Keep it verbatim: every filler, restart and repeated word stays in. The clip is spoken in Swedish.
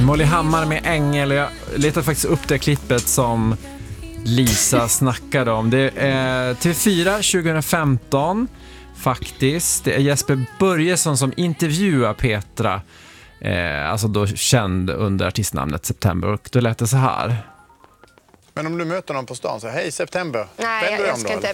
Molly Hammar med Ängel. Jag letade faktiskt upp det klippet som Lisa snackade om. Det är T V fyra tjugo femton faktiskt. Det är Jesper Börjesson som intervjuar Petra, eh, alltså då känd under artistnamnet September, och då lät det så här. Men om du möter någon på stan så hej September. Nej, jag, jag ska inte.